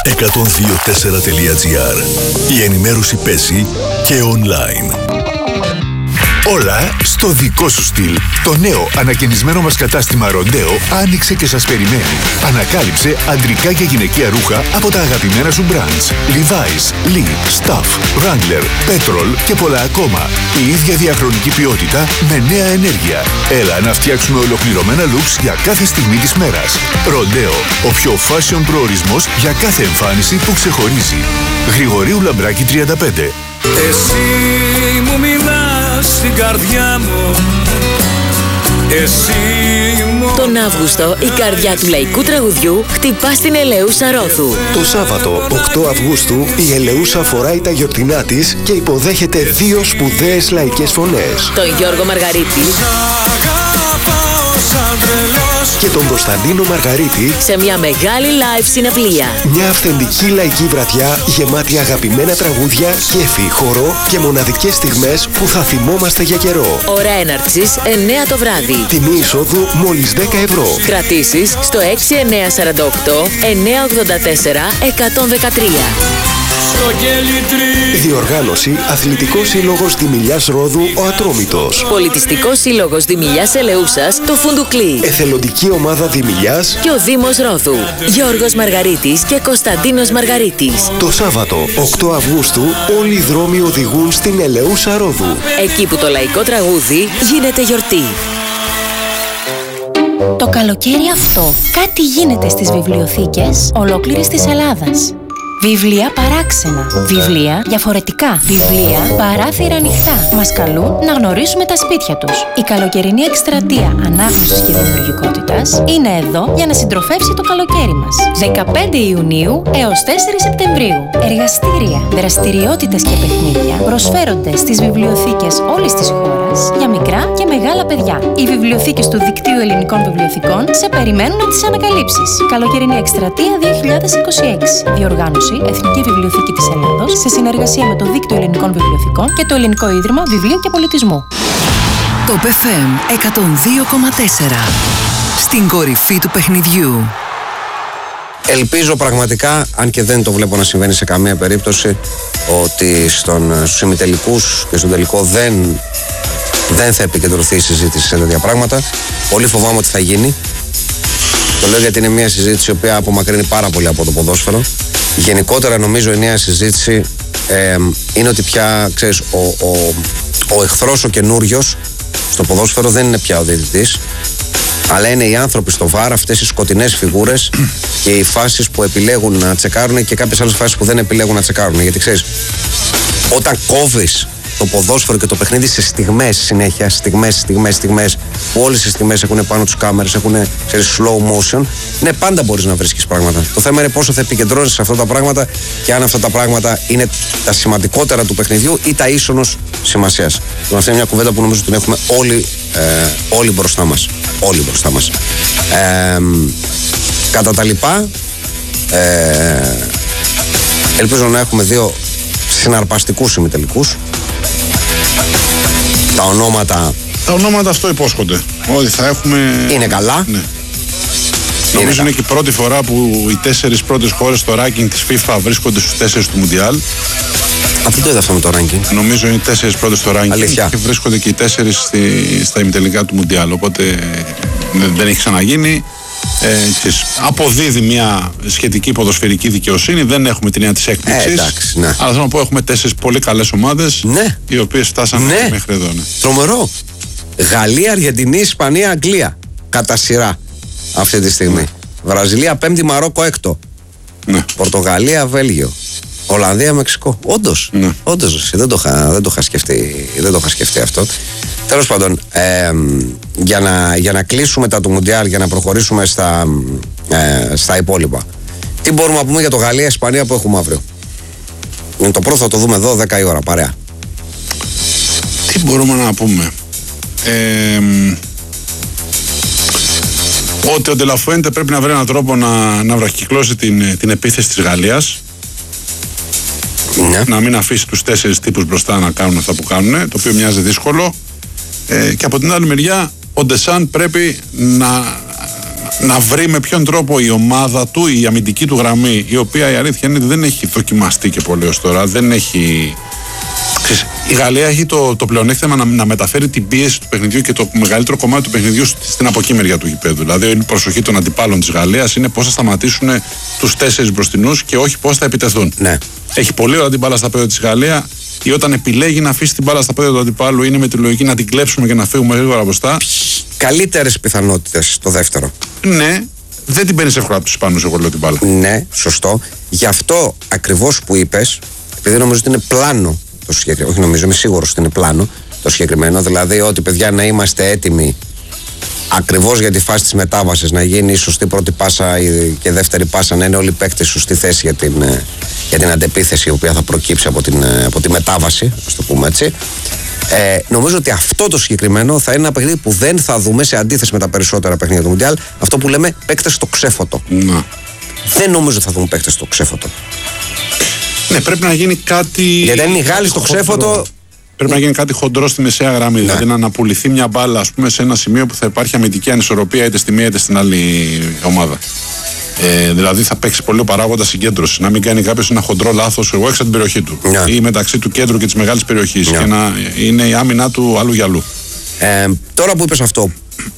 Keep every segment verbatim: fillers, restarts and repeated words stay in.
εκατόν δύο τέσσερα τελεία τζι άρ. Η ενημέρωση παίζει και online. Όλα στο δικό σου στυλ. Το νέο ανακαινισμένο μας κατάστημα Ροντέο άνοιξε και σας περιμένει. Ανακάλυψε αντρικά και γυναικεία ρούχα από τα αγαπημένα σου brands. Levi's, Lee, Stuff, Wrangler, Petrol και πολλά ακόμα. Η ίδια διαχρονική ποιότητα με νέα ενέργεια. Έλα να φτιάξουμε ολοκληρωμένα looks για κάθε στιγμή της μέρας. Ροντέο, ο πιο fashion προορισμός για κάθε εμφάνιση που ξεχωρίζει. Γρηγορίου Λαμπράκη τριάντα πέντε. Εσύ μου μιλάς στην καρδιά μου. Εσύ μου... Τον Αύγουστο η καρδιά του λαϊκού τραγουδιού χτυπά στην Ελεούσα Ρόδου. Το Σάββατο οκτώ Αυγούστου η Ελεούσα φοράει τα γιορτινά της και υποδέχεται δύο σπουδαίες λαϊκές φωνές. Τον Γιώργο Μαργαρίτη και τον Κωνσταντίνο Μαργαρίτη σε μια μεγάλη live συναυλία. Μια αυθεντική λαϊκή βραδιά γεμάτη αγαπημένα τραγούδια, κέφι, χορό και μοναδικές στιγμές που θα θυμόμαστε για καιρό. Ώρα έναρξης εννιά το βράδυ. Τιμή εισόδου μόλις δέκα ευρώ. Κρατήσεις στο έξι εννιά τέσσερα οκτώ εννιά ογδόντα τέσσερα εκατόν δεκατρία. Διοργάνωση Αθλητικός Σύλλογος Δημηλιάς Ρόδου ο Ατρόμητος. Πολιτιστικός Σύλλογος Δημηλιάς Ελεούσας το Φουντουκλί. Εθελοντική Ομάδα Δημηλιάς και ο Δήμος Ρόδου. Γιώργος Μαργαρίτης και Κωνσταντίνος Μαργαρίτης. Το Σάββατο οκτώ Αυγούστου όλοι οι δρόμοι οδηγούν στην Ελεούσα Ρόδου. Εκεί που το λαϊκό τραγούδι γίνεται γιορτή. Το καλοκαίρι αυτό κάτι γίνεται στις βιβλιοθήκες ολόκληρης της Ελλάδας. Βιβλία παράξενα, βιβλία διαφορετικά, βιβλία παράθυρα ανοιχτά. Μας καλούν να γνωρίσουμε τα σπίτια τους. Η καλοκαιρινή εκστρατεία ανάγνωσης και δημιουργικότητας είναι εδώ για να συντροφεύσει το καλοκαίρι μας. δεκαπέντε Ιουνίου έως τέσσερα Σεπτεμβρίου. Εργαστήρια, δραστηριότητες και παιχνίδια προσφέρονται στις βιβλιοθήκες όλης της χώρας για μικρά και μεγάλα παιδιά. Οι βιβλιοθήκες του Δικτύου Ελληνικών Βιβλιοθηκών σε περιμένουν να τις ανακαλύψεις. Καλοκαιρινή εκστρατεία δύο χιλιάδες είκοσι έξι. Διοργάνωση Εθνική Βιβλιοθήκη της Ελλάδος σε συνεργασία με το Δίκτυο Ελληνικών Βιβλιοθηκών και το Ελληνικό Ίδρυμα Βιβλίου και Πολιτισμού. Το εφ εμ εκατόν δύο κόμμα τέσσερα. Στην κορυφή του παιχνιδιού. Ελπίζω πραγματικά, αν και δεν το βλέπω να συμβαίνει σε καμία περίπτωση, ότι στον, στους ημιτελικούς και στον τελικό δεν, δεν θα επικεντρωθεί η συζήτηση σε τέτοια πράγματα. Πολύ φοβάμαι ότι θα γίνει. Το λέω γιατί είναι μια συζήτηση η οποία απομακρύνει πάρα πολύ από το ποδόσφαιρο. Γενικότερα νομίζω η νέα συζήτηση ε, είναι ότι πια, ξέρεις, ο, ο, ο εχθρός ο καινούριος στο ποδόσφαιρο δεν είναι πια ο διαιτητής, αλλά είναι οι άνθρωποι στο βαρ, αυτές οι σκοτεινές φιγούρες και οι φάσεις που επιλέγουν να τσεκάρουν και κάποιες άλλες φάσεις που δεν επιλέγουν να τσεκάρουν. Γιατί ξέρεις, όταν κόβεις το ποδόσφαιρο και το παιχνίδι σε στιγμές συνέχεια, στιγμές, στιγμές, στιγμές, που όλες οι στιγμές έχουν πάνω τους κάμερες, έχουν, ξέρεις, slow motion, ναι, πάντα μπορείς να βρίσκεις πράγματα. Το θέμα είναι πόσο θα επικεντρώνεσαι σε αυτά τα πράγματα και αν αυτά τα πράγματα είναι τα σημαντικότερα του παιχνιδιού ή τα ίσονος σημασίας. Λοιπόν, αυτή είναι μια κουβέντα που νομίζω την έχουμε όλοι, ε, όλοι μπροστά μας. Όλοι μπροστά μας. Ε, κατά τα λοιπά, ε, ελπίζω να έχουμε δύο συναρπαστικούς ημιτελικούς. Τα ονόματα... Τα ονόματα αυτό υπόσχονται. Ότι θα έχουμε... Είναι καλά. Ναι. Νομίζω είναι, είναι και η πρώτη φορά που οι τέσσερις πρώτες χώρες στο ranking της FIFA βρίσκονται στους τέσσερις του Μουντιάλ. Αυτό το είδα αυτό με το ranking. Νομίζω είναι οι τέσσερις πρώτες στο ranking. Αλήθεια. Και βρίσκονται και οι τέσσερις στη, στα ημιτελικά του Μουντιάλ. Οπότε δεν έχει ξαναγίνει. Ε, αποδίδει μια σχετική ποδοσφαιρική δικαιοσύνη. Δεν έχουμε την έννοια της έκπληξης. Ε, εντάξει, ναι. Αλλά θέλω να πω, έχουμε τέσσερις πολύ καλές ομάδες, ναι, οι οποίες φτάσαν, ναι, μέχρι εδώ. Ναι. Τρομερό. Γαλλία, Αργεντινή, Ισπανία, Αγγλία. Κατά σειρά αυτή τη στιγμή. Ναι. Βραζιλία πέμπτη, Μαρόκο έκτο. Ναι. Πορτογαλία, Βέλγιο. Ολλανδία, Μεξικό. Όντως. Ναι. Όντως. Δεν το είχα, δεν το είχα σκεφτεί, δεν το είχα σκεφτεί αυτό. Τέλος πάντων, ε, για, να, για να κλείσουμε τα του Μουντιάλ, για να προχωρήσουμε στα, ε, στα υπόλοιπα. Τι μπορούμε να πούμε για το Γαλλία-Ισπανία που έχουμε αύριο? Είναι το πρώτο, θα το δούμε εδώ δέκα η ώρα, παρέα. Τι μπορούμε να πούμε? Ε, ότι ο Ντελαφουέντε πρέπει να βρει έναν τρόπο να, να βραχυκλώσει την, την επίθεση της Γαλλίας. Ναι. Να μην αφήσει τους τέσσερις τύπους μπροστά να κάνουν αυτά που κάνουν, το οποίο μοιάζει δύσκολο. Ε, και από την άλλη μεριά ο Ντεσάν πρέπει να να βρει με ποιον τρόπο η ομάδα του, η αμυντική του γραμμή, η οποία η αλήθεια είναι ότι δεν έχει δοκιμαστεί και πολύ ως τώρα, δεν έχει... Η Γαλλία έχει το, το πλεονέκτημα να, να μεταφέρει την πίεση του παιχνιδιού και το μεγαλύτερο κομμάτι του παιχνιδιού στην από εκεί μεριά του γηπέδου. Δηλαδή, η προσοχή των αντιπάλων της Γαλλίας είναι πώς θα σταματήσουν τους τέσσερις μπροστινούς και όχι πώς θα επιτεθούν. Ναι. Έχει πολύ ωραία την μπάλα στα πόδια της Γαλλία, ή όταν επιλέγει να αφήσει την μπάλα στα πόδια του αντιπάλου, είναι με τη λογική να την κλέψουμε και να φύγουμε γρήγορα μπροστά. Καλύτερες πιθανότητες το δεύτερο. Ναι, δεν την παίρνει εύκολα από τους Ισπανούς, εγώ λέω την μπάλα. Ναι, σωστό. Γι' αυτό ακριβώς που είπες, επειδή νομίζω ότι είναι πλάνο το συγκεκριμένο, όχι νομίζω, είμαι σίγουρος ότι είναι πλάνο το συγκεκριμένο, δηλαδή ότι παιδιά να είμαστε έτοιμοι ακριβώς για τη φάση της μετάβασης, να γίνει η σωστή πρώτη πάσα και δεύτερη πάσα, να είναι όλοι οι παίκτες στη σωστή θέση για την, για την αντεπίθεση η οποία θα προκύψει από, την, από τη μετάβαση, ας το πούμε έτσι. Ε, νομίζω ότι αυτό το συγκεκριμένο θα είναι ένα παιχνίδι που δεν θα δούμε σε αντίθεση με τα περισσότερα παιχνίδια του Μουντιάλ, αυτό που λέμε παίκτες στο ξέφωτο. Να. Δεν νομίζω ότι θα δούμε παίκτες στο ξέφωτο. Ναι, πρέπει να γίνει κάτι. Γιατί αν είναι οι Γάλλοι στο ξέφωτο. Πρέπει να γίνει κάτι χοντρό στη μεσαία γραμμή. Ναι. Δηλαδή να αναπουληθεί μια μπάλα, ας πούμε, σε ένα σημείο που θα υπάρχει αμυντική ανισορροπία είτε στη μία είτε στην άλλη ομάδα. Ε, δηλαδή θα παίξει πολύ ο παράγοντα συγκέντρωση. Να μην κάνει κάποιο ένα χοντρό λάθος εγώ έξω από την περιοχή του. Ναι. Ή μεταξύ του κέντρου και τη μεγάλη περιοχή. Ναι. Και να είναι η άμυνά του αλλού για αλλού. Ε, τώρα που είπες αυτό,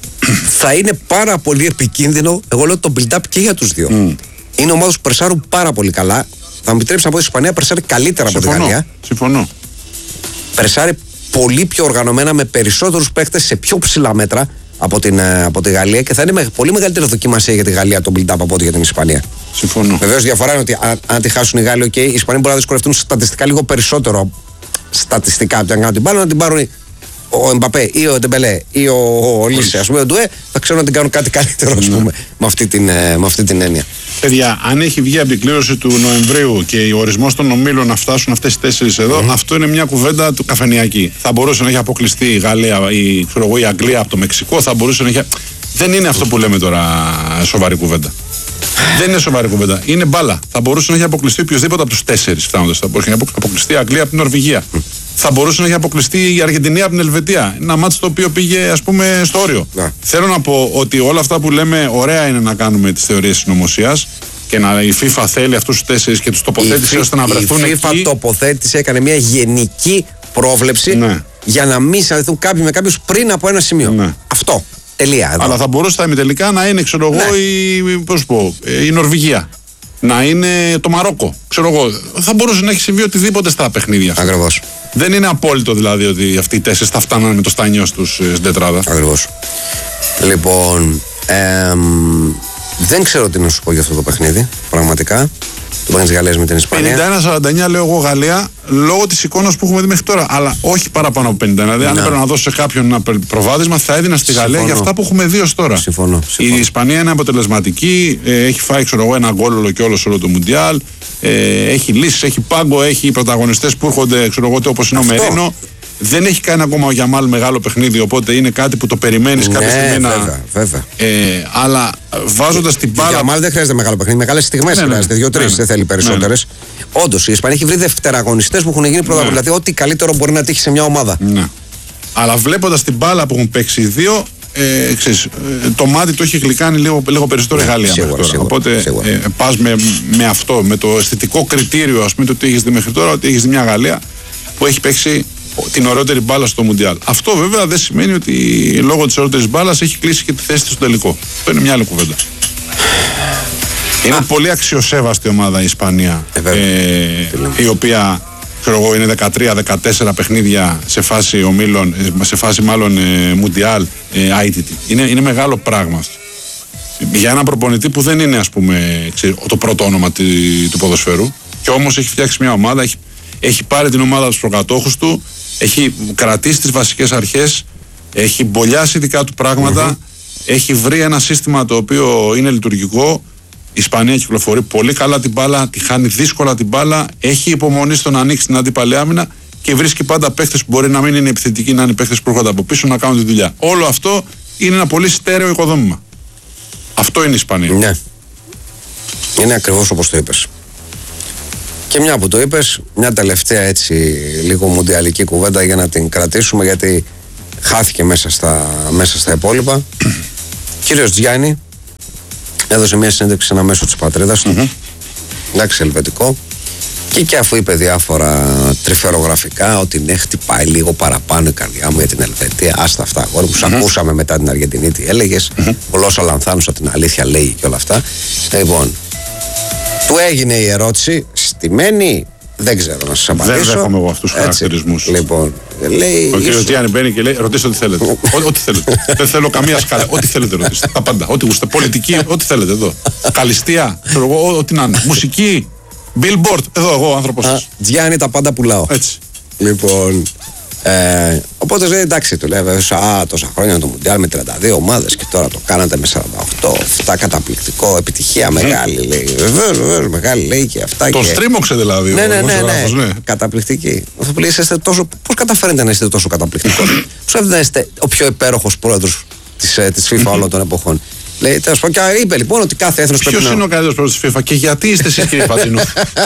θα είναι πάρα πολύ επικίνδυνο. Εγώ λέω το build-up και για τους δύο. Mm. Είναι ομάδες που περσάρουν πάρα πολύ καλά. Θα μου επιτρέψει να πω ότι η Ισπανία περσάρει καλύτερα Συμφωνώ. από τη Γαλλία. Συμφωνώ. Περσάρει πολύ πιο οργανωμένα με περισσότερους παίκτες σε πιο ψηλά μέτρα από, την, από τη Γαλλία και θα είναι με πολύ μεγαλύτερη δοκιμασία για τη Γαλλία το build-up από ό,τι για την Ισπανία. Συμφωνώ. Βεβαίως διαφορά είναι ότι αν, αν τη χάσουν οι Γάλλοι, okay, οι Ισπανοί μπορεί να δυσκολευτούν στατιστικά λίγο περισσότερο. Στατιστικά, αν κάνουν την μπάλα, να την πάρουν ο Εμπαπέ ή ο Ντεμπελέ ή ο Λίσε, ας πούμε, ο Ντουέ, θα ξέρουν να την κάνουν κάτι καλύτερο, ας πούμε, με αυτή την, με αυτή την έννοια. Παιδιά, αν έχει βγει από την κλήρωση του Νοεμβρίου και ο ορισμός των ομίλων να φτάσουν αυτές τις τέσσερις εδώ, mm-hmm. αυτό είναι μια κουβέντα του καφενειακή. Θα μπορούσε να έχει αποκλειστεί η Γαλλία ή η Αγγλία από το Μεξικό, θα μπορούσε να έχει. Δεν είναι αυτό που λέμε τώρα σοβαρή κουβέντα. Δεν είναι σοβαρή κουβέντα. Είναι μπάλα. Θα μπορούσε να έχει αποκλειστεί οποιοδήποτε από τους τέσσερις φτάνοντας. Θα μπορούσε να έχει αποκλειστεί η Αγγλία από την Νορβηγία. Mm. Θα μπορούσε να έχει αποκλειστεί η Αργεντινή από την Ελβετία. Ένα μάτς το οποίο πήγε, ας πούμε, στο όριο. Yeah. Θέλω να πω ότι όλα αυτά που λέμε, ωραία είναι να κάνουμε τις θεωρίες συνωμοσίας και να, η FIFA θέλει αυτούς τους τέσσερις και τους τοποθέτησε ώστε να βρεθούν εκεί. Η FIFA τοποθέτησε, έκανε μια γενική πρόβλεψη ναι. για να μην συναντηθούν κάποιοι με κάποιους πριν από ένα σημείο. Ναι. Αυτό. Τελεία, αλλά θα μπορούσε τα ημιτελικά να είναι, ξέρω εγώ, ναι. η, πώς πω, η Νορβηγία. Να είναι το Μαρόκο. Ξέρω εγώ. Θα μπορούσε να έχει συμβεί οτιδήποτε στα παιχνίδια. Ακριβώς. Δεν είναι απόλυτο δηλαδή ότι αυτοί οι τέσσερις θα φτάνανε με το στάνιο τους στην τετράδα. Ακριβώς. Λοιπόν, εμ, δεν ξέρω τι να σου πω για αυτό το παιχνίδι. Πραγματικά. Το παιχνίδι της Γαλλίας με την Ισπανία. πενήντα ένα σαράντα εννιά λέω εγώ Γαλλία, λόγω της εικόνας που έχουμε δει μέχρι τώρα. Αλλά όχι παραπάνω από πενήντα ένα. Δηλαδή, αν έπρεπε να δώσω σε κάποιον ένα προβάδισμα, θα έδινα στη Συμφωνώ. Γαλλία για αυτά που έχουμε δει ως τώρα. Συμφωνώ. Συμφωνώ. Η Ισπανία είναι αποτελεσματική, ε, έχει φάει ξέρω εγώ, ένα γκόλ όλο και όλο σε όλο το Μουντιάλ. Ε, έχει λύσεις, έχει πάγκο, έχει πρωταγωνιστές που έρχονται, ξέρω εγώ, όπως είναι αυτό. Ο Μερίνο. Δεν έχει κάνει ακόμα ο Γιαμάλ μεγάλο παιχνίδι, οπότε είναι κάτι που το περιμένεις ναι, κάποια στιγμή βέβαια, να. Βέβαια. Ε, αλλά βάζοντας την μπάλα. Ο Γιαμάλ δεν χρειάζεται μεγάλο παιχνίδι. Μεγάλες στιγμές ναι, χρειάζεται. Δύο-τρεις, ναι, ναι. δεν θέλει περισσότερες. Ναι, ναι. Όντως η Ισπανία έχει βρει δευτεραγωνιστές που έχουν γίνει πρωταγωνιστές. Ναι. Δηλαδή, ό,τι καλύτερο μπορεί να τύχει σε μια ομάδα. Ναι. Αλλά βλέποντας την μπάλα που έχουν παίξει οι δύο, ε, ξέρεις, το μάτι το έχει γλυκάνει λίγο, λίγο περισσότερο η ναι, Γαλλία. Σίγουρα, σίγουρα, οπότε σίγουρα. Ε, πας με, με αυτό, με το αισθητικό κριτήριο, ας πούμε, το ότι έχεις δει μέχρι τώρα, ότι έχεις δει μια Γαλλία που έχει παίξει την ωραιότερη μπάλα στο Μουντιάλ. Αυτό βέβαια δεν σημαίνει ότι λόγω της ωραιότερης μπάλας έχει κλείσει και τη θέση της στο τελικό. Αυτό είναι μια άλλη κουβέντα. Είναι Α. πολύ αξιοσέβαστη ομάδα η Ισπανία, ε, ε, η οποία ξέρω εγώ, είναι δεκατρία δεκατέσσερα παιχνίδια σε φάση ομίλων, σε φάση μάλλον ε, Μουντιάλ, ε, άι τι τι. Είναι, είναι μεγάλο πράγμα. Για έναν προπονητή που δεν είναι, ας πούμε, ξέρει, το πρώτο όνομα του, του ποδοσφαίρου, και όμως έχει φτιάξει μια ομάδα, έχει, έχει πάρει την ομάδα στους προκατόχους του, έχει κρατήσει τις βασικές αρχές, έχει μπολιάσει δικά του πράγματα, mm-hmm. έχει βρει ένα σύστημα το οποίο είναι λειτουργικό. Η Ισπανία κυκλοφορεί πολύ καλά την μπάλα, τη χάνει δύσκολα την μπάλα, έχει υπομονή στο να ανοίξει την αντίπαλη άμυνα και βρίσκει πάντα παίχτες που μπορεί να μην είναι επιθετικοί, να είναι παίχτες που έρχονται από πίσω να κάνουν τη δουλειά. Όλο αυτό είναι ένα πολύ στέρεο οικοδόμημα. Αυτό είναι η Ισπανία. Ναι. Είναι ακριβώς όπως το είπες. Και μια που το είπες, μια τελευταία έτσι λίγο μουντιαλική κουβέντα για να την κρατήσουμε, γιατί χάθηκε μέσα στα, μέσα στα υπόλοιπα. Κύριος Τζιάννη, έδωσε μια συνέντευξη σε ένα μέσο της πατρίδας του. Mm-hmm. Εντάξει, ελβετικό. Και, και αφού είπε διάφορα τρυφερογραφικά ότι ναι, χτυπάει λίγο παραπάνω η καρδιά μου για την Ελβετία. Άστα αυτά, αγόρι μου. Mm-hmm. Ακούσαμε μετά την Αργεντινή τι έλεγες. Mm-hmm. Γλώσσα λανθάνουσα, την αλήθεια λέει και όλα αυτά. Λοιπόν, του έγινε η ερώτηση, στημένη. Δεν ξέρω να σας απαντήσω. Δεν δέχομαι εγώ αυτούς τους χαρακτηρισμούς. Λοιπόν, λέει. Ο κύριος Γιάννη μπαίνει και λέει: ρωτήστε ό,τι θέλετε. Ό,τι θέλετε. Δεν θέλω καμία σκάλα. Ό,τι θέλετε ρωτήστε. Τα πάντα. Ό,τι γουστε. Πολιτική, ό,τι θέλετε εδώ. Καλυστία, ό,τι να είναι. Μουσική, billboard. Εδώ εγώ ο άνθρωπος σας. Γιάννη, τα πάντα πουλάω. Έτσι. Λοιπόν. Ε, οπότε λέει εντάξει, του λέει βέβαια, α, τόσα χρόνια το Μουντιάλ με τριάντα δύο ομάδες και τώρα το κάνατε με σαράντα οκτώ. Αυτά καταπληκτικό, επιτυχία μεγάλη λέει. Βεβαίως, βεβαίως, μεγάλη λέει και αυτά. Το και... στρίμωξε δηλαδή. Ναι, ναι, ναι, ναι, ναι. Καταπληκτική. Αυτό που λέει, είστε τόσο. Πώς καταφέρετε να είστε τόσο καταπληκτικός? Πώς δεν είστε ο πιο υπέροχος πρόεδρος της, της FIFA όλων των εποχών? Λέει, τέλος πάντων, και είπε λοιπόν ότι κάθε έθνος πρέπει να. Ποιος είναι ο καλύτερος πρόεδρος της FIFA και γιατί είστε εσείς, κύριε Φαντίνο?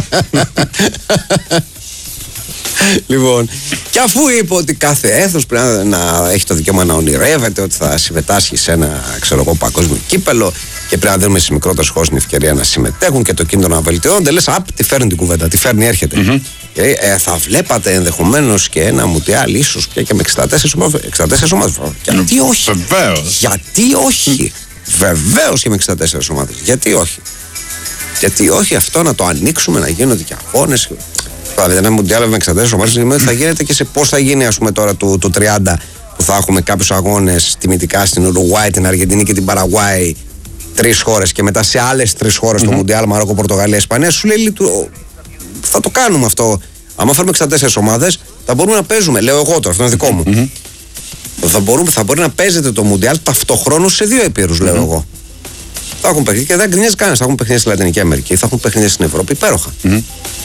Λοιπόν, και αφού είπε ότι κάθε έθνος πρέπει να, να έχει το δικαίωμα να ονειρεύεται ότι θα συμμετάσχει σε ένα ξέρω εγώ, παγκόσμιο κύπελο και πρέπει να δίνουμε στις μικρότερες χώρες την ευκαιρία να συμμετέχουν και το κίνητρο να βελτιώνονται, λες, απ, τη φέρνει την κουβέντα, τη φέρνει, έρχεται. Mm-hmm. Και, ε, θα βλέπατε ενδεχομένως και ένα Μουντιάλ, ίσως και, και με εξήντα τέσσερις ομάδες. Γιατί όχι? Βεβαίως. Γιατί όχι? Βεβαίως και με εξήντα τέσσερις ομάδες. Γιατί όχι? Γιατί όχι αυτό να το ανοίξουμε, να γίνονται και αγώνες. Δηλαδή, ένα Μουντιάλ με εξήντα τέσσερις ομάδες θα γίνεται και σε πώς θα γίνει, ας πούμε, τώρα το, το τριάντα που θα έχουμε κάποιους αγώνες τιμητικά στην Ουρουγουάη, την Αργεντινή και την Παραγουάη, τρεις χώρες και μετά σε άλλες τρεις χώρες mm-hmm. το Μουντιάλ, Μαρόκο, Πορτογαλία, Ισπανία. Σου λέει, θα το κάνουμε αυτό. Αν φέρουμε εξήντα τέσσερις ομάδες, θα μπορούμε να παίζουμε. Λέω εγώ τώρα, αυτό είναι δικό μου. Mm-hmm. Θα, μπορούμε, θα μπορεί να παίζετε το Μουντιάλ ταυτοχρόνως σε δύο επίρους, λέω mm-hmm. εγώ. Θα έχουν παιχνίδια και δεν γκρινιάζει κανένας. Θα έχουν παιχνίδια στη Λατινική Αμερική, θα έχουν παιχνίδια στην Ευρώπη, υπέροχα. Mm-hmm.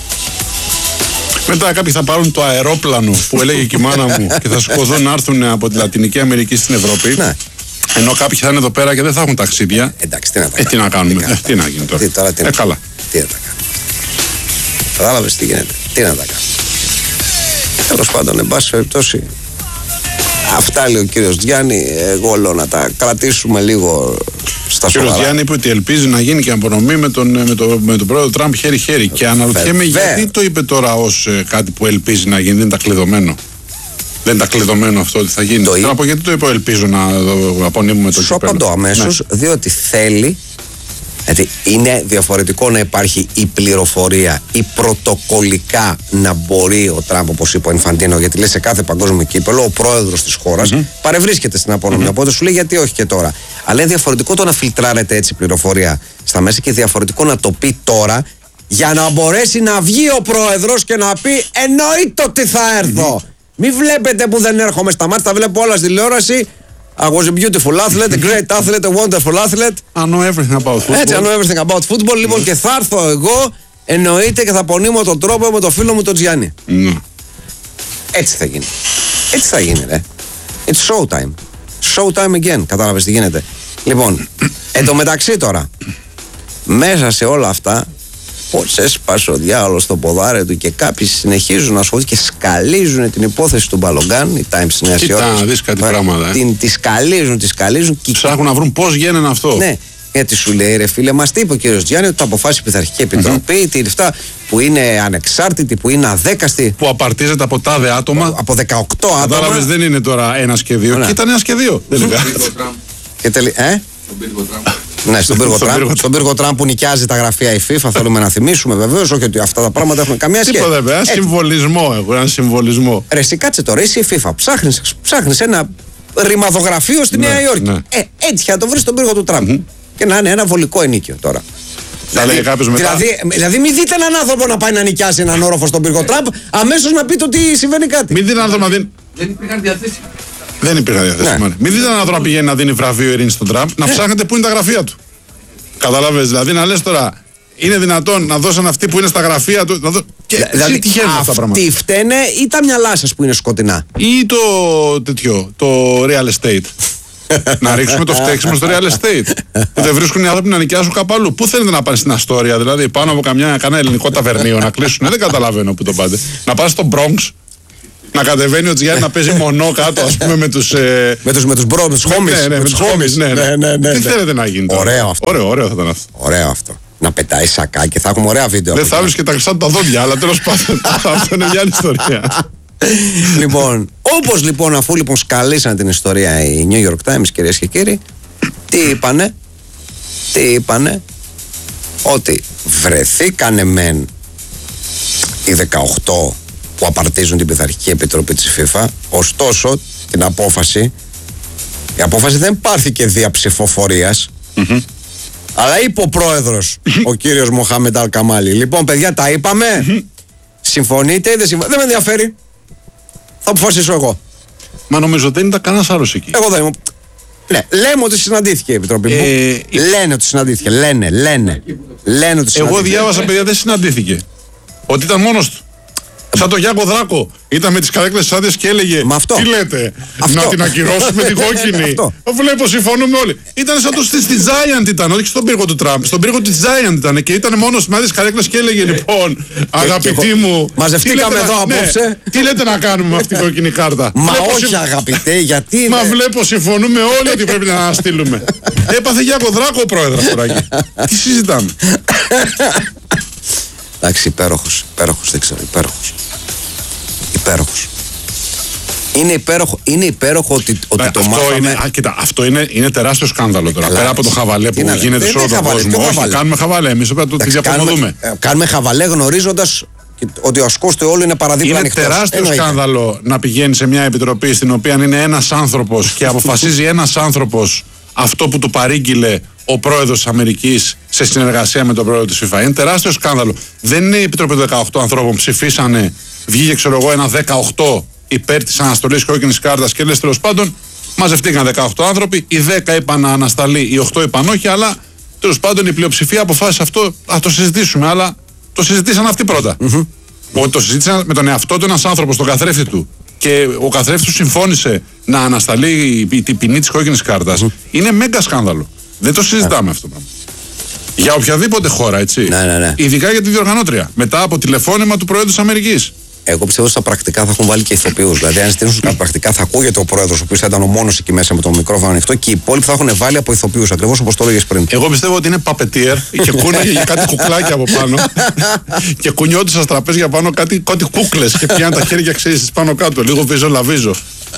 Μετά κάποιοι θα πάρουν το αερόπλανο που έλεγε και η μάνα μου και θα σηκωθούν να έρθουν από τη Λατινική Αμερική στην Ευρώπη. Ναι. Ενώ κάποιοι θα είναι εδώ πέρα και δεν θα έχουν ταξίδια. Εντάξει, τι να, ε, τι να κάνουμε, τι, ε, τι να γίνει τώρα. Τι, τώρα τι, ε, καλά. Τι να τα κάνουμε. Κατάλαβες τι γίνεται. Τι να τα κάνουμε. Τέλος πάντων, εν πάση περιπτώσει, αυτά λέει ο κύριος Γιάννη. Εγώ λέω να τα κρατήσουμε λίγο στα σοβαρά. Ο κύριος Γιάννη είπε ότι ελπίζει να γίνει και απονομή με τον, με το, με τον πρόεδρο Τραμπ χέρι-χέρι. Και αναρωτιέμαι γιατί το είπε τώρα ως ε, κάτι που ελπίζει να γίνει. Δεν είναι τα κλειδωμένο. Δεν είναι τα κλειδωμένο αυτό ότι θα γίνει. Το Θέλω να πω γιατί το είπε ελπίζω να απονείμουμε το κύπελλο. Σου απαντώ αμέσως, ναι. Διότι θέλει. Δηλαδή είναι διαφορετικό να υπάρχει η πληροφορία ή πρωτοκολλικά να μπορεί ο Τραμπ, όπως είπε ο Ινφαντίνο, γιατί λέει σε κάθε παγκόσμιο κύπελλο ο πρόεδρος της χώρας mm-hmm. παρευρίσκεται στην απονομή. Mm-hmm. Οπότε σου λέει γιατί όχι και τώρα. Αλλά είναι διαφορετικό το να φιλτράρεται έτσι η πληροφορία στα μέσα και διαφορετικό να το πει τώρα για να μπορέσει να βγει ο πρόεδρος και να πει εννοείται ότι θα έρθω. Mm-hmm. Μην βλέπετε που δεν έρχομαι στα μάτια, τα βλέπω όλα στη τηλεόραση. I was a beautiful athlete, a great athlete, a wonderful athlete. I know everything about football. Έτσι, I know everything about football. Mm. Λοιπόν, και θα έρθω εγώ, εννοείται και θα πονείμω τον τρόπο με τον φίλο μου τον Τζιάννη. Mm. Έτσι θα γίνει. Έτσι θα γίνει, ρε. It's show time. Show time again. Κατάλαβες τι γίνεται. Λοιπόν, εν τω μεταξύ τώρα, μέσα σε όλα αυτά, πώς έσπασε ο διάολος στο ποδάρι του και κάποιοι συνεχίζουν να ασχολούνται και σκαλίζουν την υπόθεση του Μπαλογκάν, οι Times της Νέας Υόρκης. Κοίτα, να δεις κάτι πράγματα. Την, τη σκαλίζουν, τη σκαλίζουν. Ψάχνουν να βρουν πώς γίνεται αυτό. Ναι, γιατί σου λέει ρε φίλε, μας τι είπε ο κύριος Γιάννη, ότι το αποφάσισε η Πειθαρχική Επιτροπή, mm-hmm. τη λεφτά που είναι ανεξάρτητη, που είναι αδέκαστη. Που απαρτίζεται από τάδε άτομα. Από δεκαοκτώ άτομα. Κατάλαβες, δεν είναι τώρα ένας και δύο. Ναι. Και ήταν ένας και δύο. Και τελει... ε? Ναι, στον πύργο Τραμπ. Στον πύργο Τραμπ που νοικιάζει τα γραφεία η FIFA, θέλουμε να θυμίσουμε βεβαίως, όχι ότι αυτά τα πράγματα έχουν καμία σχέση. Τίποτα, βέβαια. Ένα συμβολισμό έχω, ένα συμβολισμό. Ρε, εσύ κάτσε τώρα, είσαι η FIFA. Ψάχνεις, ψάχνεις ένα ρημαδογραφείο στη ναι, Νέα Υόρκη. Ναι. Ε, έτυχε να το βρεις στον πύργο του Τραμπ. Mm-hmm. Και να είναι ένα βολικό ενίκιο τώρα. Θα δηλαδή, μετά. Δηλαδή, δηλαδή, μην δείτε έναν άνθρωπο να πάει να νοικιάσει έναν όροφο στον πύργο Τραμπ, αμέσως να πείτε ότι συμβαίνει κάτι. Μην δείτε έναν άνθρωπο να δίνει. Δεν υπήρχαν διαθέσιμοι. Δεν υπήρχαν διαθέσιμοι. Ναι. Μην δείτε έναν άνθρωπο να πηγαίνει να δίνει βραβείο ειρήνη στον Τραμπ, να ψάχνετε πού είναι τα γραφεία του. Καταλαβες, δηλαδή να λες τώρα, είναι δυνατόν να δώσουν αυτοί που είναι στα γραφεία του. Να δω... Και δηλαδή, τυχαίνουν αυτά τα πράγματα. Αυτοί φταίνε ή τα μυαλά σας που είναι σκοτεινά. Ή το τέτοιο, το real estate. Να ρίξουμε το φταίξιμο στο real estate. Που δεν βρίσκουν οι άνθρωποι να νοικιάσουν κάπου αλλού. Πού θέλετε να πάνε στην Αστόρια, δηλαδή πάνω από καμιά, κανένα ελληνικό ταβερνίο να κλείσουν. Δεν καταλαβαίνω που το πάτε. Να πάνε στο Bronx. Να κατεβαίνει ο Τζιάννη να παίζει μονό κάτω, ας πούμε, με τους. Ε... με τους, με τους μπρο, με τους χόμις. Ναι, ναι, με τους χόμις. Ναι, ναι, ναι, ναι. Τι θέλετε να γίνει. Ωραίο αυτό. Ωραίο, ωραίο θα ήταν αυτό. Ωραίο αυτό. Να πετάει σακάκι, θα έχουμε ωραία βίντεο. Δεν θα βρει και τα χρυσά τα δόντια, αλλά τέλος πάντων. Αυτό είναι μια άλλη ιστορία. Λοιπόν, όπως λοιπόν, αφού λοιπόν σκαλίσαν την ιστορία οι New York Times, κυρίες και κύριοι, τι είπανε, τι είπανε, ότι βρεθήκανε μεν οι δεκαοκτώ που απαρτίζουν την Πειθαρχική Επιτροπή της FIFA, ωστόσο την απόφαση, η απόφαση δεν πάρθηκε δια ψηφοφορίας, mm-hmm. αλλά είπε ο πρόεδρος, ο κύριος Μοχάμεντ Αλ Καμάλι, λοιπόν παιδιά τα είπαμε, mm-hmm. συμφωνείτε ή δεν συμφωνείτε, δεν με ενδιαφέρει, θα αποφασίσω εγώ. Μα νομίζω δεν ήταν κανένας άλλος εκεί. Εγώ δεν είμαι. Ναι, λέμε ότι συναντήθηκε η Επιτροπή. Ε, λένε ότι συναντήθηκε. Λένε, λένε. Λένε ότι συναντήθηκε. Εγώ διάβασα, παιδιά, δεν συναντήθηκε. Ότι ήταν μόνος του. Σαν τον Γιάννο Δράκο. Ήταν με τις καρέκλες της άδειας και έλεγε. Μα αυτό. Τι λέτε, αυτό. Να την ακυρώσουμε την κόκκινη. Βλέπω, συμφωνούμε όλοι. Ήταν σαν το στη Giant ήταν, όχι στον πύργο του Τραμπ. Στον πύργο της Giant ήταν και ήταν μόνος με άδειες καρέκλες και έλεγε λοιπόν, αγαπητοί μου. Μαζευτήκαμε εδώ απόψε. Τι λέτε να κάνουμε με αυτή την κόκκινη κάρτα. Μα όχι, αγαπητέ, γιατί. Μα βλέπω, συμφωνούμε όλοι ότι πρέπει να αναστείλουμε. Έπαθε Γιάννο Δράκο ο πρόεδρος τώρα εκεί. Τι συζητάμε. Εντάξει, υπέροχος, υπέροχος, δεν ξέρω, υπέροχος. Υπέροχος. Είναι υπέροχο, είναι υπέροχο ότι, ότι ναι, το αυτό μάθαμε. Είναι, α, κοίτα, αυτό είναι, είναι τεράστιο σκάνδαλο τώρα. Καλά, πέρα από το χαβαλέ που γίνεται σε όλο τον κόσμο. Όχι, χαβαλέ. Κάνουμε χαβαλέ. Εμείς πρέπει να το διαπραγματεύουμε. Κάνουμε, κάνουμε χαβαλέ γνωρίζοντας ότι ο ασκός του όλου είναι παραδείγμα ανοιχτός. Είναι τεράστιο Εννοείται. σκάνδαλο να πηγαίνει σε μια επιτροπή στην οποία είναι ένας άνθρωπος και αποφασίζει ένας άνθρωπος αυτό που του παρήγγειλε ο πρόεδρος της Αμερικής σε συνεργασία με τον πρόεδρο της FIFA. Είναι τεράστιο σκάνδαλο. Δεν είναι η επιτροπή των δεκαοκτώ ανθρώπων που ψηφίσανε, βγήκε ξέρω εγώ ένα δεκαοκτώ υπέρ της αναστολής κόκκινης κάρτας και λες τέλος πάντων μαζευτήκαν δεκαοκτώ άνθρωποι, οι δέκα είπαν να ανασταλεί, οι οκτώ είπαν όχι, αλλά τέλος πάντων η πλειοψηφία αποφάσισε αυτό, θα το συζητήσουμε, αλλά το συζητήσαν αυτοί πρώτα. Mm-hmm. Ότι το συζήτησαν με τον εαυτό του ένας άνθρωπος, τον καθρέφτη του, και ο καθρέφτης του συμφώνησε να ανασταλεί η ποινή της κόκκινης κάρτας. Mm-hmm. Είναι μέγα σκάνδαλο. Δεν το συζητάμε yeah. αυτό το πράγμα. Για οποιαδήποτε χώρα, έτσι. Ναι, ναι, ναι. Ειδικά για τη διοργανώτρια. Μετά από τηλεφώνημα του Προέδρου της Αμερικής. Εγώ πιστεύω ότι στα πρακτικά θα έχουν βάλει και ηθοποιούς. Δηλαδή, αν στείλουν στα πρακτικά, θα ακούγεται ο πρόεδρος, ο οποίος θα ήταν ο μόνος εκεί μέσα με το μικρόφωνο ανοιχτό, και οι υπόλοιποι θα έχουν βάλει από ηθοποιούς. Ακριβώς όπως το έλεγες πριν. Εγώ πιστεύω ότι είναι παπετιέρ και κούναγε για κάτι κουκλάκια από πάνω. Και κουνιόντουσαν στα τραπέζια πάνω κάτι, κάτι κούκλες και πιάνουν τα χέρια, ξέρεις, πάνω κάτω. Λίγο βίζο λαβίζο.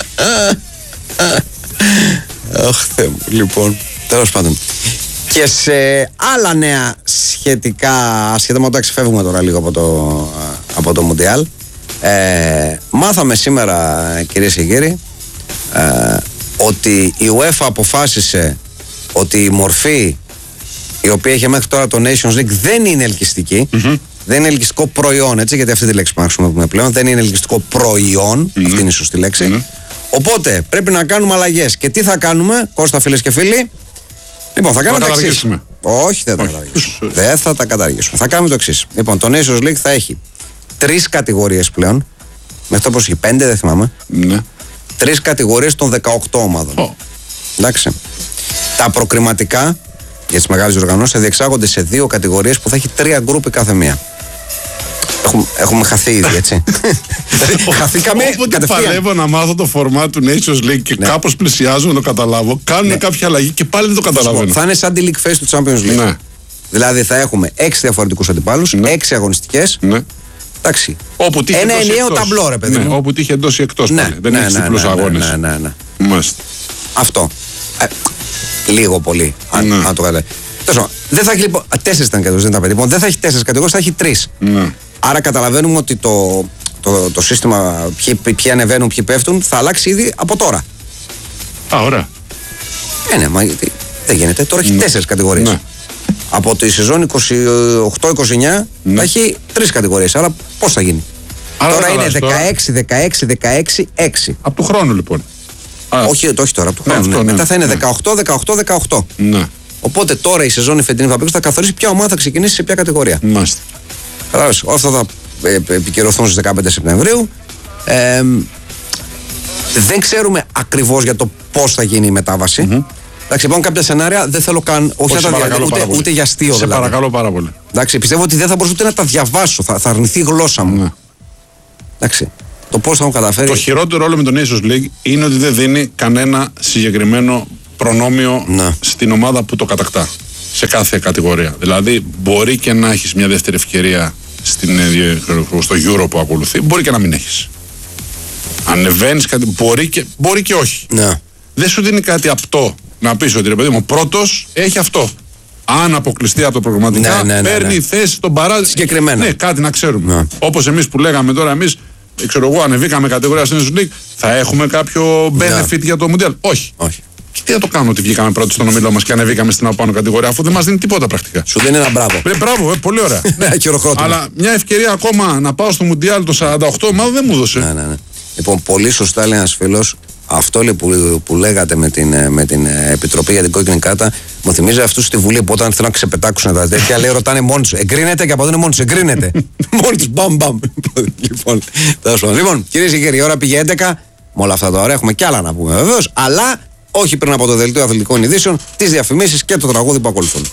Αχ, Θεέ μου. Λοιπόν, τέλος πάντων. Και σε άλλα νέα σχετικά, σχετικά με το ξεφεύγουμε τώρα λίγο από το, από το Μουντιάλ, ε, μάθαμε σήμερα, κυρίες και κύριοι, ε, ότι η UEFA αποφάσισε ότι η μορφή η οποία είχε μέχρι τώρα το Nations League δεν είναι ελκυστική, mm-hmm. δεν είναι ελκυστικό προϊόν, έτσι, γιατί αυτή τη λέξη που χρησιμοποιούμε πλέον, δεν είναι ελκυστικό προϊόν, mm-hmm. αυτή είναι η σωστή λέξη, mm-hmm. οπότε πρέπει να κάνουμε αλλαγές. Και τι θα κάνουμε, Κώστα, φίλες και φίλοι? Λοιπόν, θα κάνουμε το εξής. Όχι, δεν θα τα καταργήσουμε. Δεν θα τα καταργήσουμε. Θα κάνουμε το εξής. Λοιπόν, το Nations League θα έχει τρεις κατηγορίες πλέον. Μέχρι τώρα έχει πέντε, δεν θυμάμαι. Ναι. Τρεις κατηγορίες των δεκαοκτώ ομάδων. Oh. Εντάξει. Τα προκριματικά για τις μεγάλες διοργανώσεις θα διεξάγονται σε δύο κατηγορίες που θα έχει τρία γκρουπ κάθε μία. Έχουμε, έχουμε χαθεί ήδη, έτσι. Χαθήκαμε. Όποτε παλεύω να μάθω το φορμά του Nations League και ναι. κάπως πλησιάζω να το καταλάβω, κάνουν ναι. κάποια αλλαγή και πάλι δεν το καταλαβαίνω. Θα είναι σαν τη League Phase του Champions League. Ναι. Δηλαδή θα έχουμε έξι διαφορετικούς αντιπάλους, ναι. έξι αγωνιστικές. Ναι. Εντάξει. Ένα ενιαίο ταμπλό, ρε παιδί. Ναι, όπου τύχε εντός ή εκτός. Ναι. Δεν έχει διπλούς αγώνες. Ναι, ναι, ναι. Αυτό. Ε, λίγο πολύ. Αν, ναι. αν το καταλάβει. Δεν θα έχει λοιπόν. Τέσσερις ήταν κατηγορίες, δεν τα παιδί. Δεν θα έχει τέσσερις κατηγορίες, θα έχει τρεις. Ναι. Άρα καταλαβαίνουμε ότι το, το, το σύστημα, ποιοι, ποιοι ανεβαίνουν, ποιοι πέφτουν, θα αλλάξει ήδη από τώρα. Α, ωραία. Ε, ναι, μα δεν γίνεται. Τώρα έχει ναι. τέσσερις κατηγορίες. Ναι. Από τη σεζόν είκοσι οκτώ είκοσι εννιά ναι. θα έχει τρεις κατηγορίες. Άρα πώς θα γίνει? Άρα τώρα είναι δεκαέξι δεκαέξι δεκαέξι έξι. Από του χρόνου λοιπόν. Όχι, το όχι τώρα, από του χρόνου. Ναι, ναι. Ναι. Μετά θα είναι ναι. δεκαοκτώ δεκαοκτώ δεκαοκτώ. Ναι. Οπότε τώρα η σεζόν η φετινή θα καθορίσει ποια ομάδα θα ξεκινήσει σε ποια κατηγορία. Μάλιστα. Κατάλαβες, αυτά θα επικυρωθούν στις δεκαπέντε Σεπτεμβρίου. Ε, δεν ξέρουμε ακριβώς για το πώς θα γίνει η μετάβαση. Mm-hmm. Εντάξει, υπάρχουν κάποια σενάρια, δεν θέλω καν, όχι, όχι να τα διαβάσω, ούτε, ούτε για αστείο. Σε δηλαδή. παρακαλώ πάρα πολύ. Εντάξει, πιστεύω ότι δεν θα μπορούσα ούτε να τα διαβάσω, θα, θα αρνηθεί η γλώσσα μου. Mm. Εντάξει. Το πώς θα έχουν καταφέρει. Το χειρότερο όλο με τον Nations League είναι ότι δεν δίνει κανένα συγκεκριμένο προνόμιο να. στην ομάδα που το κατακτά. Σε κάθε κατηγορία. Δηλαδή, μπορεί και να έχεις μια δεύτερη ευκαιρία στην, στο Euro που ακολουθεί, μπορεί και να μην έχεις. Ανεβαίνεις κάτι, μπορεί και, μπορεί και όχι. Να. Δεν σου δίνει κάτι απτό να πεις ότι ρε παιδί μου, πρώτος έχει αυτό. Αν αποκλειστεί από το προγραμματικά, ναι, ναι, ναι, παίρνει ναι. θέση στον παράδειγμα. Συγκεκριμένα. Ναι, κάτι να ξέρουμε. Ναι. Όπως εμείς που λέγαμε τώρα, εμείς, ξέρω εγώ, ανεβήκαμε κατηγορία στην Nations League, θα έχουμε κάποιο benefit ναι. για το Mundial. Όχι. Όχι. Και τι θα το κάνουμε ότι βγήκαμε πρώτοι στον ομίλο μας και ανεβήκαμε στην απάνω κατηγορία, αφού δεν μας δίνει τίποτα πρακτικά. Σου δίνει ένα μπράβο. Ε, μπράβο, ε, πολύ ωραία. Ναι, αλλά μια ευκαιρία ακόμα να πάω στο Mundial το σαράντα οκτώ, μάλλον δεν μου έδωσε. Ναι, ναι, ναι. Λοιπόν, πολύ σωστά λέει ένας φίλος, αυτό λέει, που, που λέγατε με την, με την Επιτροπή για την Κόκκινη Κάρτα, μου θυμίζει αυτούς στη Βουλή που όταν θέλουν να ξεπετάξουν τα τέτοια, λέει ρωτάνε μόνοι του. Εγκρίνεται και από εδώ είναι μόνοι του. Εγκρίνεται. Μόνοι του, μπαμ, μπαμ. Λοιπόν, λοιπόν κυρίες και κύριοι, η ώρα πήγε έντεκα. Με όλα αυτά τα ωραία, έχουμε κι άλλα να πούμε βεβαίως, αλλά όχι πριν από το δελτίο αθλητικών ειδήσεων, τις διαφημίσεις και το τραγούδι που ακολουθούν.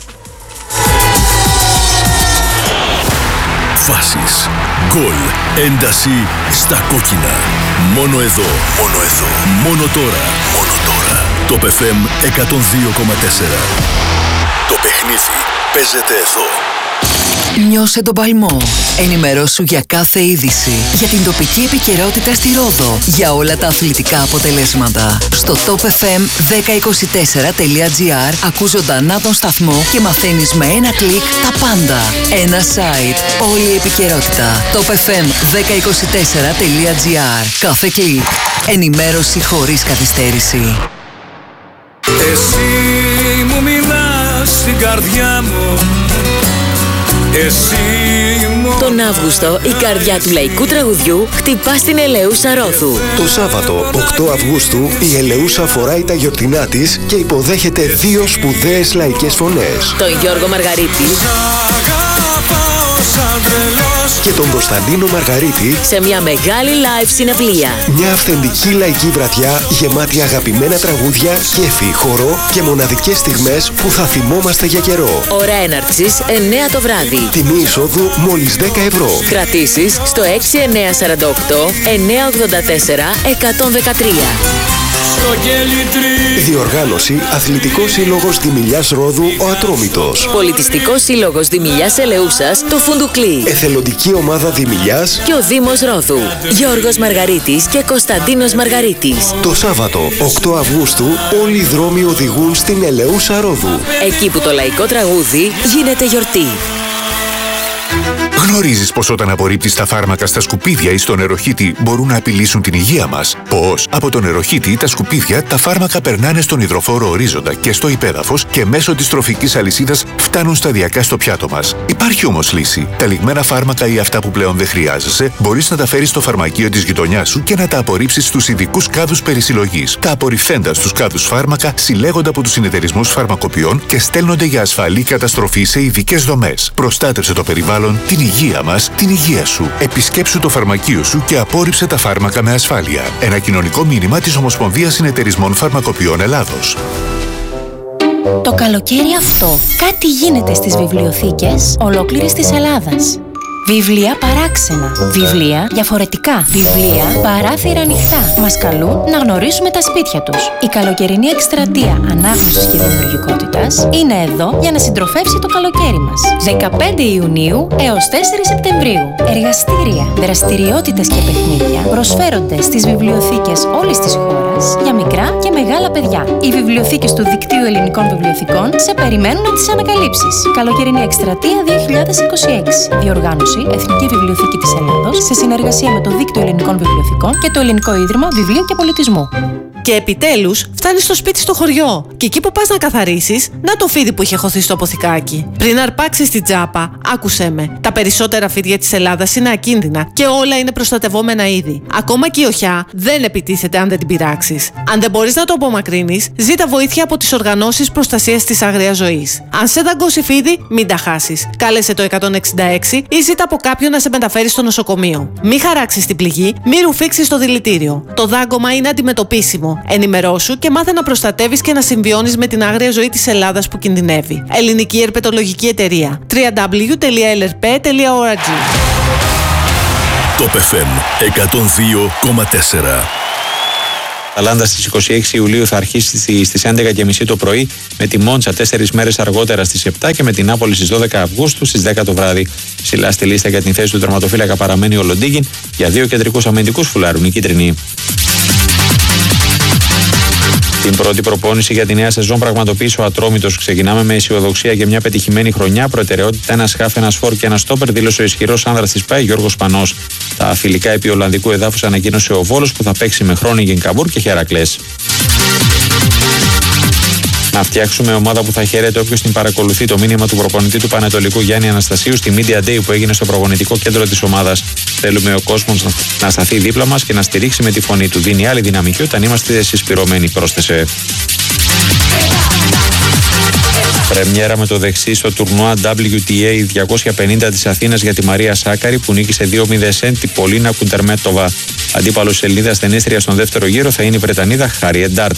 Φάσεις, γκολ, ένταση στα κόκκινα. Μόνο εδώ, μόνο εδώ, μόνο τώρα, μόνο τώρα. Το εφ εμ εκατόν δύο κόμμα τέσσερα. Το παιχνίδι παίζεται εδώ. Νιώσε τον παλμό. Ενημερώσου για κάθε είδηση, για την τοπική επικαιρότητα στη Ρόδο, για όλα τα αθλητικά αποτελέσματα. Στο top f m δέκα είκοσι τέσσερα τελεία gr ακούς ζωντανά τον σταθμό και μαθαίνεις με ένα κλικ τα πάντα. Ένα site, όλη η επικαιρότητα. top f m δέκα είκοσι τέσσερα τελεία gr. Κάθε κλικ. Ενημέρωση χωρίς καθυστέρηση. Εσύ μου μιλάς στην καρδιά μου. Τον Αύγουστο η καρδιά του λαϊκού τραγουδιού χτυπά στην Ελεούσα Ρόδου. Το Σάββατο οκτώ Αυγούστου η Ελεούσα φοράει τα γιορτινά της και υποδέχεται δύο σπουδαίες λαϊκές φωνές. Τον Γιώργο Μαργαρίτη και τον Κωνσταντίνο Μαργαρίτη σε μια μεγάλη live συναυλία. Μια αυθεντική λαϊκή βραδιά γεμάτη αγαπημένα τραγούδια, κέφι, χορό και μοναδικές στιγμές που θα θυμόμαστε για καιρό. Ώρα έναρξης εννέα το βράδυ. Τιμή εισόδου μόλις δέκα ευρώ. Κρατήσεις στο έξι εννέα τέσσερα οκτώ εννέα ογδόντα τέσσερα εκατόν δεκατρία. Διοργάνωση Αθλητικός Σύλλογος Δημηλιάς Ρόδου ο Ατρόμητος. Πολιτιστικός Σύλλογος Δημηλιάς Ελεούσας το Φουντουκλή. Εθελοντική Ομάδα Δημηλιάς και ο Δήμος Ρόδου. Γιώργος Μαργαρίτης και Κωνσταντίνος Μαργαρίτης. Το Σάββατο οκτώ Αυγούστου όλοι οι δρόμοι οδηγούν στην Ελεούσα Ρόδου. Εκεί που το λαϊκό τραγούδι γίνεται γιορτή. Γνωρίζεις πως όταν απορρίπτεις τα φάρμακα στα σκουπίδια ή στο νεροχύτη μπορούν να απειλήσουν την υγεία μας? Πως από το νεροχύτη τα σκουπίδια τα φάρμακα περνάνε στον υδροφόρο ορίζοντα και στο υπέδαφος και μέσω της τροφικής αλυσίδας φτάνουν σταδιακά στο πιάτο μας. Υπάρχει όμως λύση. Τα λιγμένα φάρμακα ή αυτά που πλέον δεν χρειάζεσαι μπορείς να τα φέρεις στο φαρμακείο της γειτονιάς σου και να τα απορρίψεις στους ειδικούς κάδους περισυλλογής. Τα απορριφθέντα στους κάδους φάρμακα συλλέγονται από τους συνεταιρισμούς φαρμακοποιών και στέλνονται για ασφαλή καταστροφή σε ειδικές δομές. Προστάτευσε το περιβάλλον, την υγεία μας, την υγεία σου. Επισκέψου το φαρμακείο σου και απόρριψε τα φάρμακα με ασφάλεια. Ένα κοινωνικό μήνυμα της Ομοσπονδίας Συνεταιρισμών Φαρμακοποιών Ελλάδος. Το καλοκαίρι αυτό κάτι γίνεται στις βιβλιοθήκες ολόκληρης της Ελλάδας. Βιβλία παράξενα, βιβλία διαφορετικά, βιβλία παράθυρα ανοιχτά. Μας καλούν να γνωρίσουμε τα σπίτια τους. Η καλοκαιρινή εκστρατεία ανάγνωσης και δημιουργικότητας είναι εδώ για να συντροφεύσει το καλοκαίρι μας. δεκαπέντε Ιουνίου έως τέσσερις Σεπτεμβρίου. Εργαστήρια, δραστηριότητες και παιχνίδια προσφέρονται στις βιβλιοθήκες όλης της χώρας για μικρά και μεγάλα παιδιά. Οι βιβλιοθήκες του Δικτύου Ελληνικών Βιβλιοθηκών σε περιμένουν να τις ανακαλύψεις. Καλοκαιρινή εκστρατεία δύο χιλιάδες είκοσι έξι. Διοργάνωση Εθνική Βιβλιοθήκη της Ελλάδος σε συνεργασία με το Δίκτυο Ελληνικών Βιβλιοθηκών και το Ελληνικό Ίδρυμα Βιβλίου και Πολιτισμού. Και επιτέλους φτάνεις στο σπίτι στο χωριό. Και εκεί που πας να καθαρίσεις, να το φίδι που είχε χωθεί στο αποθηκάκι. Πριν αρπάξεις την τσάπα, άκουσέ με. Τα περισσότερα φίδια της Ελλάδας είναι ακίνδυνα και όλα είναι προστατευόμενα είδη. Ακόμα και η οχιά δεν επιτίθεται αν δεν την πειράξεις. Αν δεν μπορείς να το απομακρύνεις, ζήτα βοήθεια από τις οργανώσεις προστασίας της άγριας ζωής. Αν σε δαγκώσει φίδι, μην τα χάσεις. Κάλεσε το εκατόν εξήντα έξι ή ζήτα από κάποιον να σε μεταφέρει στο νοσοκομείο. Μην χαράξεις την πληγή, μην ρουφήξεις το δηλητήριο. Το δάγκωμα είναι αντιμετωπίσιμο. Ενημερώσου και μάθε να προστατεύεις και να συμβιώνεις με την άγρια ζωή της Ελλάδας που κινδυνεύει. Ελληνική Ερπετολογική Εταιρεία. double-u double-u double-u τελεία ελ ερ πι τελεία ο αρ τζι. Top εφ εμ εκατόν δύο κόμμα τέσσερα. Αταλάντα στις είκοσι έξι Ιουλίου θα αρχίσει στις έντεκα και μισή το πρωί, με τη Μόντσα τέσσερις μέρες αργότερα στις επτά και με την Νάπολη στις δώδεκα Αυγούστου στις δέκα το βράδυ. Ψηλά στη λίστα για την θέση του τερματοφύλακα παραμένει ο Λοντίγκιν, για δύο κεντρικούς αμυντικούς φουλάρουν οι κίτρινοι. Την πρώτη προπόνηση για τη νέα σεζόν πραγματοποίησε ο Ατρόμητος. Ξεκινάμε με αισιοδοξία για μια πετυχημένη χρονιά. Προτεραιότητα ένα χάφ, ένα φόρ και ένα στόπερ, δήλωσε ο ισχυρός άνδρας της ΠΑΕ Γιώργος Πανός. Τα φιλικά επί Ολλανδικού εδάφους ανακοίνωσε ο Βόλος, που θα παίξει με Χρόνιγεν, Καμπούρ και Χερακλές. Να φτιάξουμε ομάδα που θα χαίρεται όποιος την παρακολουθεί. Το μήνυμα του προπονητή του Πανετολικού Γιάννη Αναστασίου στη Media Day που έγινε στο προπονητικό κέντρο της ομάδας. Θέλουμε ο κόσμος να σταθεί δίπλα μας και να στηρίξει με τη φωνή του. Δίνει άλλη δυναμική όταν είμαστε συσπηρωμένοι, πρόσθεσε. Πρεμιέρα με το δεξί στο τουρνουά ντάμπλιου τι έι διακόσια πενήντα της Αθήνας για τη Μαρία Σάκαρη, που νίκησε δύο μηδέν την Πολίνα Κουντερμέτοβα. Αντίπαλος σελίδα στενίστρια στον δεύτερο γύρο θα είναι η Βρετανίδα Χάριετ Ντάρτ.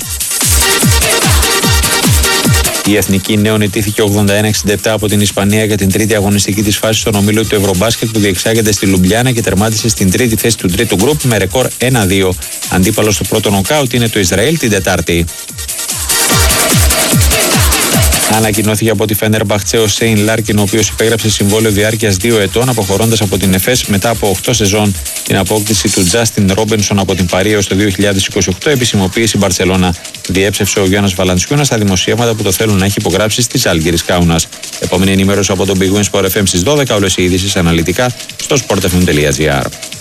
Η Εθνική Νέων ιτήθηκε ογδόντα ένα εξήντα επτά από την Ισπανία για την τρίτη αγωνιστική της φάσης στον ομίλο του Ευρωμπάσκετ που διεξάγεται στη Λουμπλιάνα και τερμάτισε στην τρίτη θέση του τρίτου γκρουπ με ρεκόρ ένα δύο. Αντίπαλος στο πρώτο νοκάουτ είναι το Ισραήλ την Τετάρτη. Ανακοινώθηκε από τη Φέντερμπαχτσε ο Σέιν Λάρκιν, ο οποίος υπέγραψε συμβόλαιο διάρκειας δύο ετών, αποχωρώντας από την Εφές μετά από οκτώ σεζόν. Την απόκτηση του Τζάστιν Ρόμπενσον από την Παρί έως το δύο χιλιάδες είκοσι οκτώ επισημοποίησε η Μπαρσελόνα. Διέψευσε ο Γιάννας Βαλαντσιούνας στα δημοσίευματα που το θέλουν να έχει υπογράψει στη Ζάλγκιρις Κάουνας. Επόμενη ενημέρωση από τον Big Win Sport εφ εμ στις δώδεκα. Όλες οι ειδήσεις αναλυτικά στο sport f m τελεία g r.